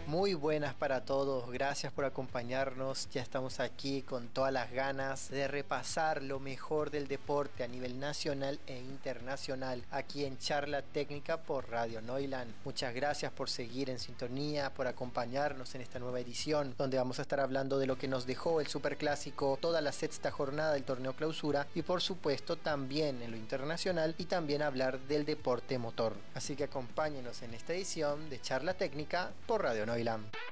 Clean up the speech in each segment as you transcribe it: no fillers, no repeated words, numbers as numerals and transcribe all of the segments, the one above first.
Muy buenas para todos, gracias por acompañarnos. Ya estamos aquí con todas las ganas de repasar lo mejor del deporte a nivel nacional e internacional aquí en Charla Técnica por Radio Neuland. Muchas gracias por seguir en sintonía, por acompañarnos en esta nueva edición donde vamos a estar hablando de lo que nos dejó el Superclásico, toda la sexta jornada del torneo Clausura y por supuesto también en lo internacional y también hablar del deporte motor. Así que acompáñenos en esta edición de Charla Técnica por Radio Neuland.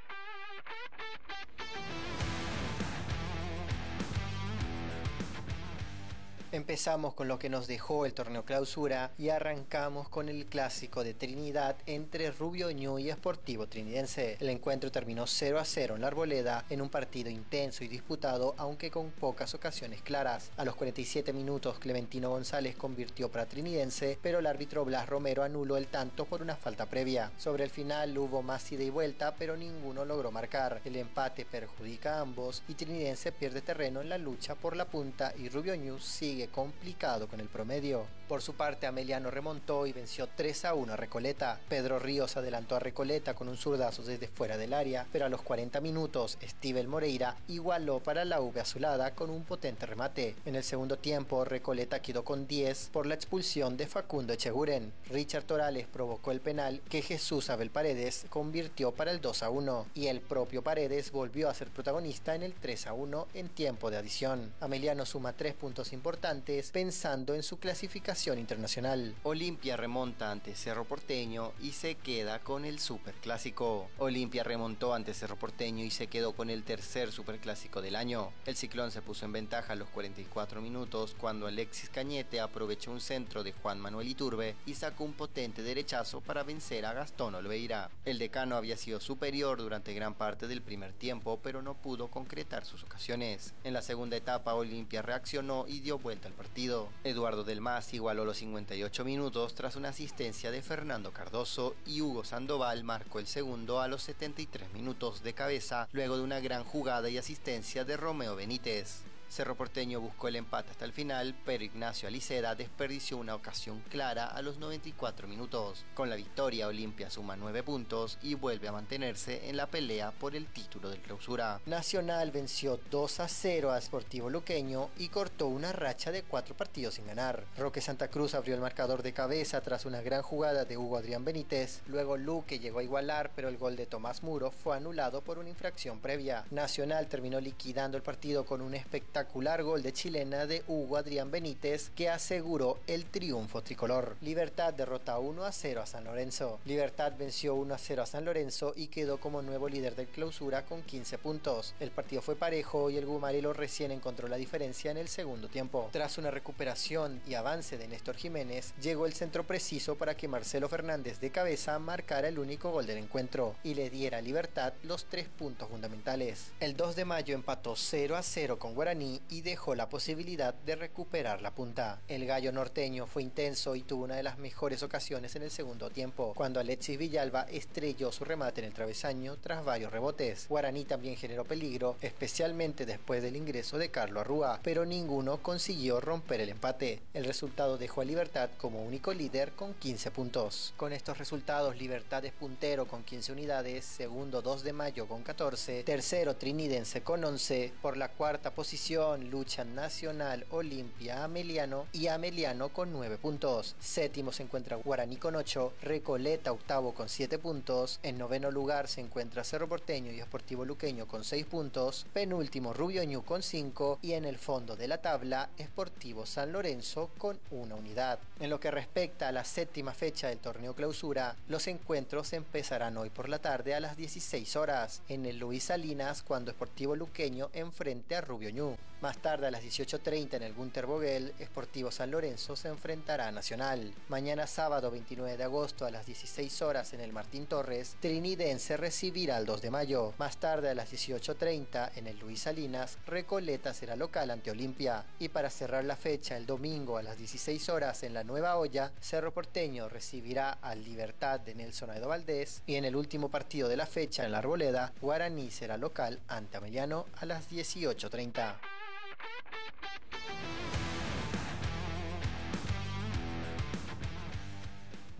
Empezamos con lo que nos dejó el torneo Clausura y arrancamos con el clásico de Trinidad entre Rubio Ñu y Sportivo Trinidense. El encuentro terminó 0-0 en la Arboleda en un partido intenso y disputado, aunque con pocas ocasiones claras. A los 47 minutos Clementino González convirtió para Trinidense, pero el árbitro Blas Romero anuló el tanto por una falta previa. Sobre el final hubo más ida y vuelta, pero ninguno logró marcar. El empate perjudica a ambos y Trinidense pierde terreno en la lucha por la punta y Rubio Ñu sigue complicado con el promedio. Por su parte, Ameliano remontó y venció 3-1 a Recoleta. Pedro Ríos adelantó a Recoleta con un zurdazo desde fuera del área, pero a los 40 minutos, Stivel Moreira igualó para la V azulada con un potente remate. En el segundo tiempo, Recoleta quedó con 10 por la expulsión de Facundo Echeguren. Richard Torales provocó el penal que Jesús Abel Paredes convirtió para el 2-1 y el propio Paredes volvió a ser protagonista en el 3-1 en tiempo de adición. Ameliano suma 3 puntos importantes pensando en su clasificación internacional. Olimpia remonta ante Cerro Porteño y se queda con el Superclásico. Olimpia remontó ante Cerro Porteño y se quedó con el tercer Superclásico del año. El Ciclón se puso en ventaja a los 44 minutos cuando Alexis Cañete aprovechó un centro de Juan Manuel Iturbe y sacó un potente derechazo para vencer a Gastón Olveira. El decano había sido superior durante gran parte del primer tiempo, pero no pudo concretar sus ocasiones. En la segunda etapa, Olimpia reaccionó y dio vuelta al partido. Eduardo Del Mas igualó los 58 minutos tras una asistencia de Fernando Cardoso y Hugo Sandoval marcó el segundo a los 73 minutos de cabeza luego de una gran jugada y asistencia de Romeo Benítez. Cerro Porteño buscó el empate hasta el final, pero Ignacio Aliceda desperdició una ocasión clara a los 94 minutos. Con la victoria, Olimpia suma 9 puntos y vuelve a mantenerse en la pelea por el título del Clausura. Nacional venció 2-0 a Sportivo Luqueño y cortó una racha de 4 partidos sin ganar. Roque Santa Cruz abrió el marcador de cabeza tras una gran jugada de Hugo Adrián Benítez. Luego Luque llegó a igualar, pero el gol de Tomás Muro fue anulado por una infracción previa. Nacional terminó liquidando el partido con un espectacular gol de chilena de Hugo Adrián Benítez que aseguró el triunfo tricolor. Libertad derrota 1-0 a San Lorenzo. Libertad venció 1-0 a San Lorenzo y quedó como nuevo líder del Clausura con 15 puntos. El partido fue parejo y el Gumarelo recién encontró la diferencia en el segundo tiempo. Tras una recuperación y avance de Néstor Jiménez, llegó el centro preciso para que Marcelo Fernández de cabeza marcara el único gol del encuentro y le diera a Libertad los 3 puntos fundamentales. El 2 de mayo empató 0-0 con Guaraní y dejó la posibilidad de recuperar la punta. El gallo norteño fue intenso y tuvo una de las mejores ocasiones en el segundo tiempo, cuando Alexis Villalba estrelló su remate en el travesaño tras varios rebotes. Guaraní también generó peligro, especialmente después del ingreso de Carlos Arrúa, pero ninguno consiguió romper el empate. El resultado dejó a Libertad como único líder con 15 puntos. Con estos resultados, Libertad es puntero con 15 unidades, segundo 2 de mayo con 14, tercero Trinidense con 11, por la cuarta posición luchan Nacional, Olimpia, Ameliano y Ameliano con 9 puntos. Séptimo se encuentra Guaraní con 8, Recoleta octavo con 7 puntos, en noveno lugar se encuentra Cerro Porteño y Sportivo Luqueño con 6 puntos, penúltimo Rubio Ñu con 5 y en el fondo de la tabla Sportivo San Lorenzo con 1 unidad. En lo que respecta a la séptima fecha del torneo Clausura, los encuentros empezarán hoy por la tarde a las 16 horas en el Luis Salinas cuando Sportivo Luqueño enfrente a Rubio Ñu. Más tarde a las 18:30 en el Gunter Vogel, Sportivo San Lorenzo se enfrentará a Nacional. Mañana sábado 29 de agosto a las 16 horas en el Martín Torres, Trinidense recibirá al 2 de mayo. Más tarde a las 18:30 en el Luis Salinas, Recoleta será local ante Olimpia. Y para cerrar la fecha, el domingo a las 16 horas en la Nueva Olla, Cerro Porteño recibirá al Libertad de Nelson Aedo Valdés. Y en el último partido de la fecha en la Arboleda, Guaraní será local ante Ameliano a las 18:30.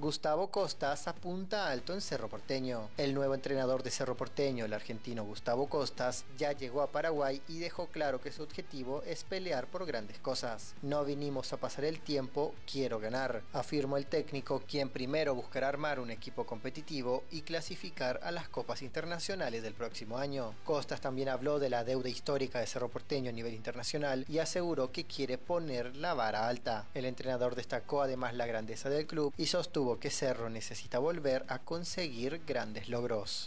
Gustavo Costas apunta alto en Cerro Porteño. El nuevo entrenador de Cerro Porteño, el argentino Gustavo Costas, ya llegó a Paraguay y dejó claro que su objetivo es pelear por grandes cosas. No vinimos a pasar el tiempo, quiero ganar, afirmó el técnico, quien primero buscará armar un equipo competitivo y clasificar a las copas internacionales del próximo año. Costas también habló de la deuda histórica de Cerro Porteño a nivel internacional y aseguró que quiere poner la vara alta. El entrenador destacó además la grandeza del club y sostuvo que Cerro necesita volver a conseguir grandes logros.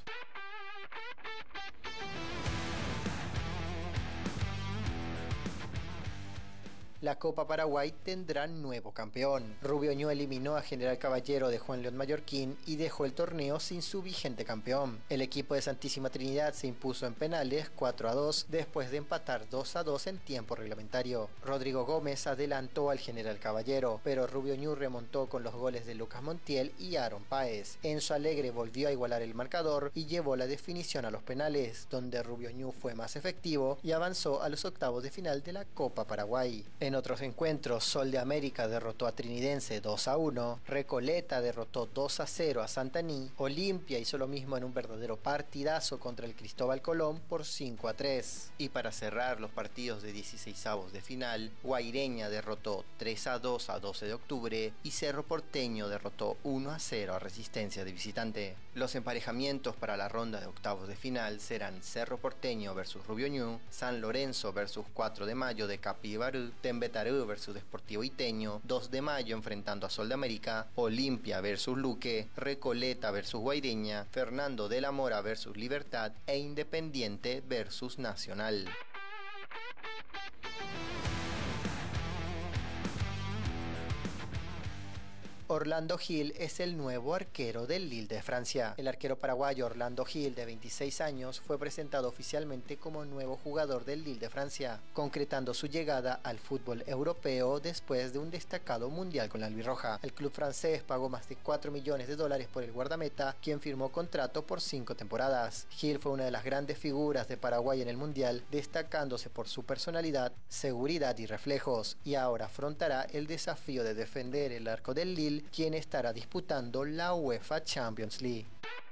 La Copa Paraguay tendrá nuevo campeón. Rubio Ñu eliminó a General Caballero de Juan León Mallorquín y dejó el torneo sin su vigente campeón. El equipo de Santísima Trinidad se impuso en penales 4-2 después de empatar 2-2 en tiempo reglamentario. Rodrigo Gómez adelantó al General Caballero, pero Rubio Ñu remontó con los goles de Lucas Montiel y Aaron Páez. Enzo Alegre volvió a igualar el marcador y llevó la definición a los penales, donde Rubio Ñu fue más efectivo y avanzó a los octavos de final de la Copa Paraguay. En otros encuentros, Sol de América derrotó a Trinidense 2-1, Recoleta derrotó 2-0 a Santaní, Olimpia hizo lo mismo en un verdadero partidazo contra el Cristóbal Colón por 5-3. Y para cerrar los partidos de 16avos de final, Guaireña derrotó 3-2 a 12 de octubre y Cerro Porteño derrotó 1-0 a Resistencia de visitante. Los emparejamientos para la ronda de octavos de final serán Cerro Porteño versus Rubio Ñu, San Lorenzo versus 4 de Mayo de Capibarú, Tembetarú versus Deportivo Iteño, 2 de Mayo enfrentando a Sol de América, Olimpia versus Luque, Recoleta versus Guaireña, Fernando de la Mora versus Libertad e Independiente versus Nacional. Orlando Gil es el nuevo arquero del Lille de Francia. El arquero paraguayo Orlando Gil, de 26 años, fue presentado oficialmente como nuevo jugador del Lille de Francia, concretando su llegada al fútbol europeo después de un destacado mundial con la albirroja. El club francés pagó más de $4 millones por el guardameta, quien firmó contrato por 5 temporadas. Gil fue una de las grandes figuras de Paraguay en el mundial, destacándose por su personalidad, seguridad y reflejos, y ahora afrontará el desafío de defender el arco del Lille, quien estará disputando la UEFA Champions League.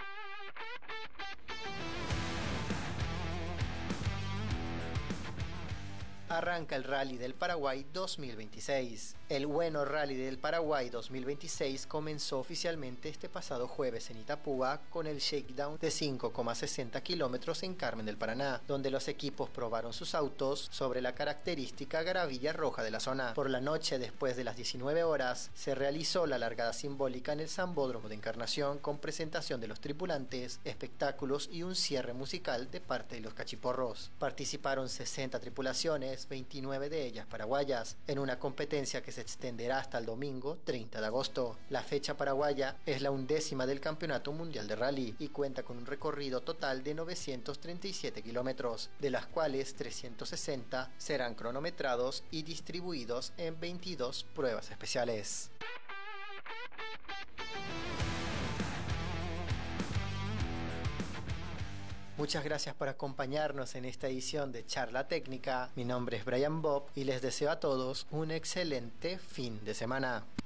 Arranca el Rally del Paraguay 2026. El Bueno Rally del Paraguay 2026 comenzó oficialmente este pasado jueves en Itapúa con el shakedown de 5,60 kilómetros en Carmen del Paraná, donde los equipos probaron sus autos sobre la característica gravilla roja de la zona. Por la noche, después de las 19 horas, se realizó la largada simbólica en el Sambódromo de Encarnación con presentación de los tripulantes, espectáculos y un cierre musical de parte de los cachiporros. Participaron 60 tripulaciones, 29 de ellas paraguayas, en una competencia que se extenderá hasta el domingo 30 de agosto. La fecha paraguaya es la 11ª del Campeonato Mundial de Rally y cuenta con un recorrido total de 937 kilómetros, de las cuales 360 serán cronometrados y distribuidos en 22 pruebas especiales. Muchas gracias por acompañarnos en esta edición de Charla Técnica. Mi nombre es Brian Bob y les deseo a todos un excelente fin de semana.